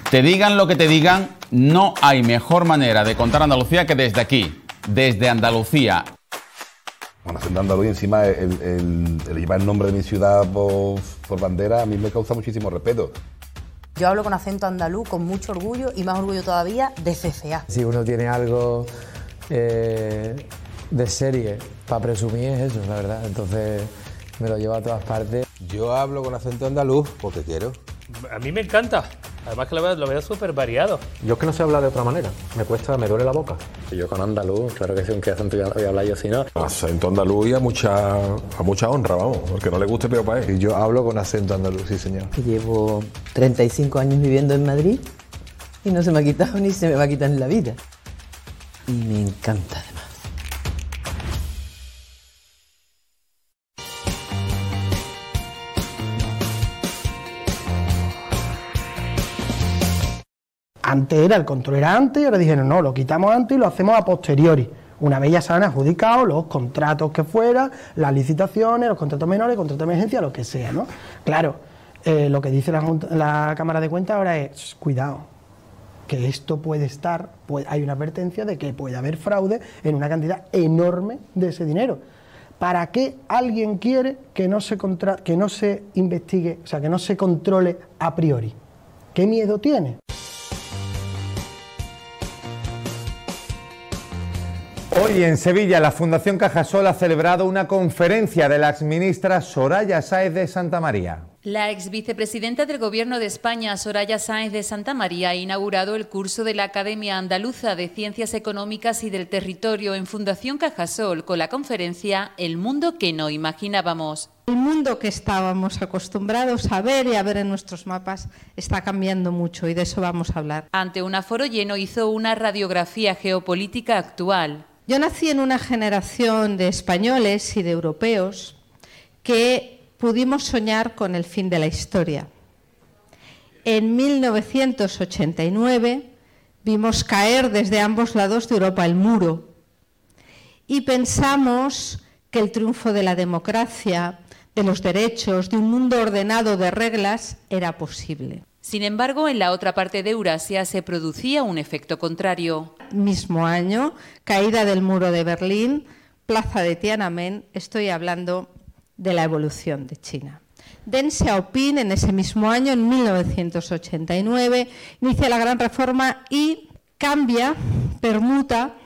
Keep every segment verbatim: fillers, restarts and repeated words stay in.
Te digan lo que te digan, no hay mejor manera de contar Andalucía que desde aquí, desde Andalucía. Bueno, siendo andaluz y encima el, el, el llevar el nombre de mi ciudad por, por bandera a mí me causa muchísimo respeto. Yo hablo con acento andaluz con mucho orgullo y más orgullo todavía de C C A. Si uno tiene algo eh, de serie para presumir es eso, la verdad. Entonces me lo llevo a todas partes. Yo hablo con acento andaluz porque quiero. A mí me encanta. Además que lo veo, lo veo súper variado. Yo es que no sé hablar de otra manera. Me cuesta, me duele la boca. Y yo con andaluz, claro que sí, aunque acento voy a hablar yo si no. Acento andaluz y a mucha, a mucha honra, vamos. Porque no le guste, pero para él. Y yo hablo con acento andaluz, sí señor. Llevo treinta y cinco años viviendo en Madrid y no se me ha quitado ni se me va a quitar en la vida. Y me encanta además. Antes era, el control era antes y ahora dijeron, no, lo quitamos antes y lo hacemos a posteriori. Una vez ya se han adjudicado los contratos que fueran, las licitaciones, los contratos menores, contratos de emergencia, lo que sea, ¿no? Claro, eh, lo que dice la, la Cámara de Cuentas ahora es, cuidado, que esto puede estar, puede, hay una advertencia de que puede haber fraude en una cantidad enorme de ese dinero. ¿Para qué alguien quiere que no se contra, que no se investigue, o sea, que no se controle a priori? ¿Qué miedo tiene? Hoy en Sevilla la Fundación Cajasol ha celebrado una conferencia de la exministra Soraya Sáenz de Santamaría. La ex vicepresidenta del Gobierno de España, Soraya Sáenz de Santamaría, ha inaugurado el curso de la Academia Andaluza de Ciencias Económicas y del Territorio en Fundación Cajasol con la conferencia El mundo que no imaginábamos. El mundo que estábamos acostumbrados a ver y a ver en nuestros mapas está cambiando mucho y de eso vamos a hablar. Ante un aforo lleno hizo una radiografía geopolítica actual. Yo nací en una generación de españoles y de europeos que pudimos soñar con el fin de la historia. En mil novecientos ochenta y nueve vimos caer desde ambos lados de Europa el muro y pensamos que el triunfo de la democracia, de los derechos, de un mundo ordenado de reglas era posible. Sin embargo, en la otra parte de Eurasia se producía un efecto contrario. Mismo año, caída del muro de Berlín, plaza de Tiananmen, estoy hablando de la evolución de China. Deng Xiaoping, en ese mismo año, en mil novecientos ochenta y nueve, inicia la gran reforma y cambia, permuta,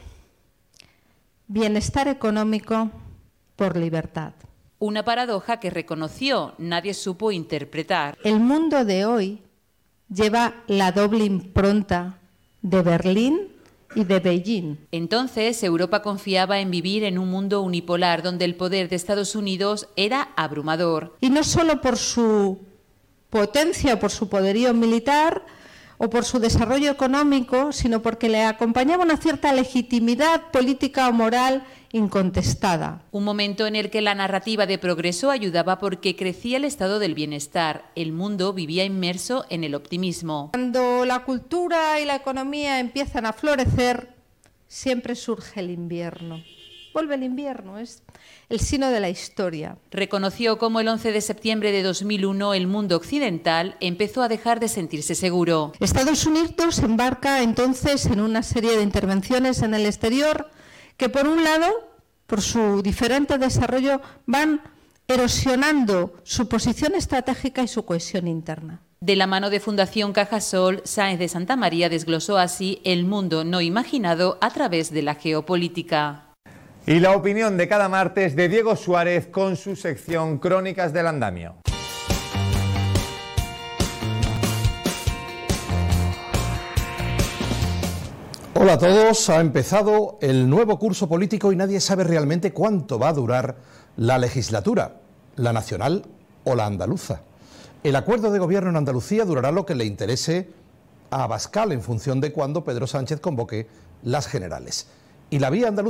bienestar económico por libertad. Una paradoja que reconoció, nadie supo interpretar. El mundo de hoy lleva la doble impronta de Berlín y de Beijing. Entonces, Europa confiaba en vivir en un mundo unipolar donde el poder de Estados Unidos era abrumador. Y no solo por su potencia o por su poderío militar o por su desarrollo económico, sino porque le acompañaba una cierta legitimidad política o moral incontestada. Un momento en el que la narrativa de progreso ayudaba porque crecía el estado del bienestar. El mundo vivía inmerso en el optimismo. Cuando la cultura y la economía empiezan a florecer, siempre surge el invierno. Vuelve el invierno, es el sino de la historia. Reconoció cómo el once de septiembre de dos mil uno el mundo occidental empezó a dejar de sentirse seguro. Estados Unidos embarca entonces en una serie de intervenciones en el exterior que, por un lado, por su diferente desarrollo, van erosionando su posición estratégica y su cohesión interna. De la mano de Fundación Cajasol, Sáenz de Santamaría desglosó así el mundo no imaginado a través de la geopolítica. Y la opinión de cada martes de Diego Suárez con su sección Crónicas del Andamio. Hola a todos, ha empezado el nuevo curso político y nadie sabe realmente cuánto va a durar la legislatura, la nacional o la andaluza. El acuerdo de gobierno en Andalucía durará lo que le interese a Abascal en función de cuándo Pedro Sánchez convoque las generales. Y la vía andaluza